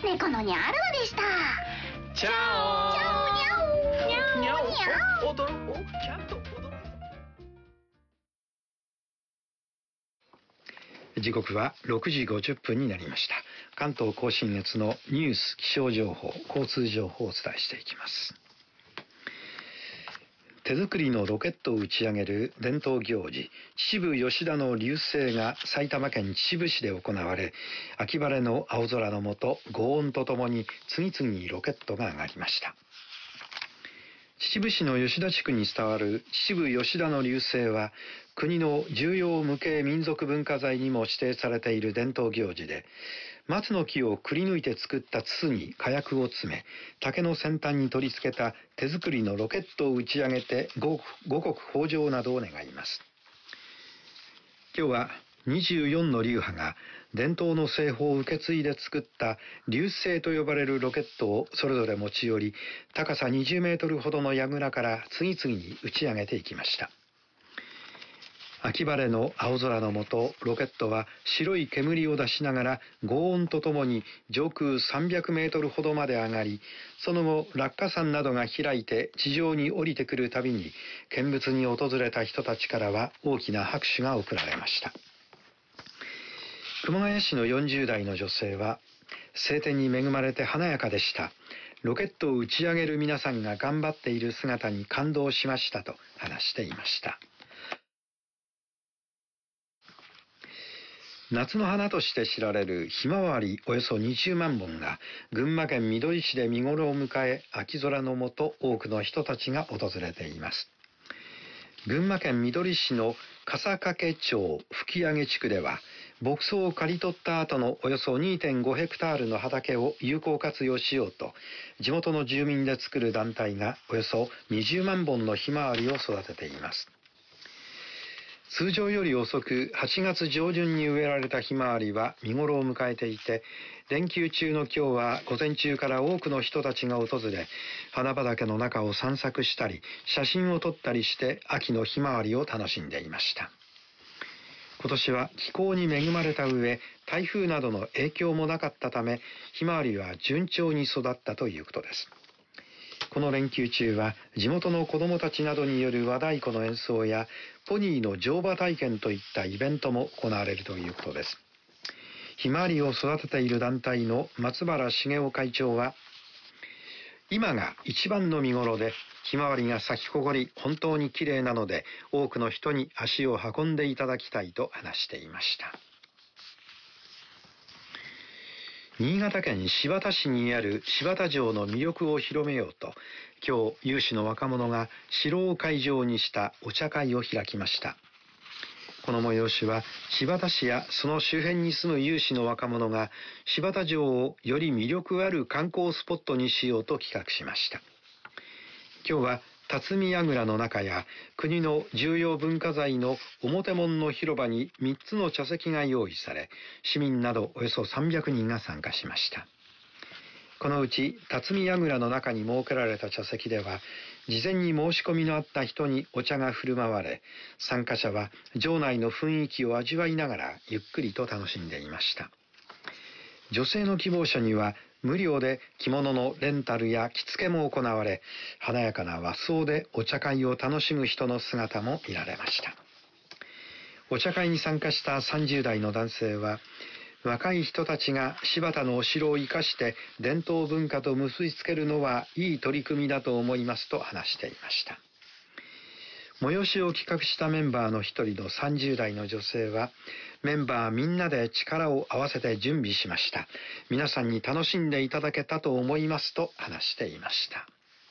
猫のニャルでした。 チャオチャオニャオニャオニャオニャオ。 踊ろう。ちゃんと踊ろう。時刻は6時50分になりました。関東甲信越のニュース、気象情報、交通情報をお伝えしていきます。手作りのロケットを打ち上げる伝統行事、秩父吉田の流星が埼玉県秩父市で行われ、秋晴れの青空の下、轟音とともに次々にロケットが上がりました。秩父市の吉田地区に伝わる秩父吉田の流星は、国の重要無形民族文化財にも指定されている伝統行事で、松の木をくり抜いて作った筒に火薬を詰め、竹の先端に取り付けた手作りのロケットを打ち上げて五穀豊穣などを願います。今日は24の流派が伝統の製法を受け継いで作った流星と呼ばれるロケットをそれぞれ持ち寄り、高さ20メートルほどの櫓から次々に打ち上げていきました。秋晴れの青空の下、ロケットは白い煙を出しながら轟音とともに上空300メートルほどまで上がり、その後落下傘などが開いて地上に降りてくるたびに、見物に訪れた人たちからは大きな拍手が送られました。熊谷市の40代の女性は、晴天に恵まれて華やかでした。ロケットを打ち上げる皆さんが頑張っている姿に感動しましたと話していました。夏の花として知られるひまわりおよそ20万本が群馬県みどり市で見頃を迎え、秋空の下多くの人たちが訪れています。群馬県みどり市の笠掛町吹上地区では、牧草を刈り取った後のおよそ 2.5 ヘクタールの畑を有効活用しようと、地元の住民で作る団体がおよそ20万本のひまわりを育てています。通常より遅く8月上旬に植えられたひまわりは見頃を迎えていて、連休中の今日は午前中から多くの人たちが訪れ、花畑の中を散策したり写真を撮ったりして秋のひまわりを楽しんでいました。今年は気候に恵まれた上、台風などの影響もなかったため、ひまわりは順調に育ったということです。この連休中は地元の子どもたちなどによる和太鼓の演奏やポニーの乗馬体験といったイベントも行われるということです。ひまわりを育てている団体の松原茂雄会長は、今が一番の見頃でひまわりが咲き誇り本当に綺麗なので、多くの人に足を運んでいただきたいと話していました。新潟県新発田市にある新発田城の魅力を広めようと、今日有志の若者が城を会場にしたお茶会を開きました。この催しは新発田市やその周辺に住む有志の若者が新発田城をより魅力ある観光スポットにしようと企画しました。今日は辰巳櫓の中や国の重要文化財の表門の広場に3つの茶席が用意され、市民などおよそ300人が参加しました。このうち辰巳櫓の中に設けられた茶席では、事前に申し込みのあった人にお茶が振る舞われ、参加者は城内の雰囲気を味わいながらゆっくりと楽しんでいました。女性の希望者には無料で着物のレンタルや着付けも行われ、華やかな和装でお茶会を楽しむ人の姿も見られました。お茶会に参加した30代の男性は、若い人たちが新発田のお城を生かして伝統文化と結びつけるのはいい取り組みだと思いますと話していました。催しを企画したメンバーの一人の30代の女性は、メンバーみんなで力を合わせて準備しました。皆さんに楽しんでいただけたと思いますと話していました。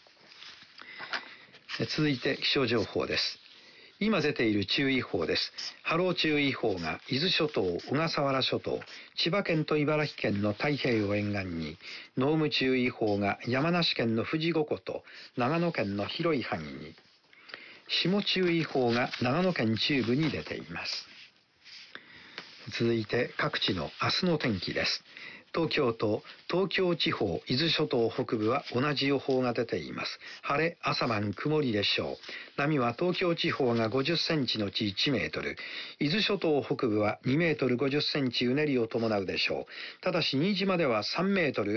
続いて気象情報です。今出ている注意報です。波浪注意報が伊豆諸島、小笠原諸島、千葉県と茨城県の太平洋沿岸に、濃霧注意報が山梨県の富士五湖と長野県の広い範囲に、霜注意報が長野県中部に出ています。続いて各地の明日の天気です。東京都、東京地方、伊豆諸島北部は同じ予報が出ています。晴れ、朝晩曇りでしょう。波は東京地方が50センチのち1メートル、伊豆諸島北部は2メートル50センチうねりを伴うでしょう。ただし新島では3メートル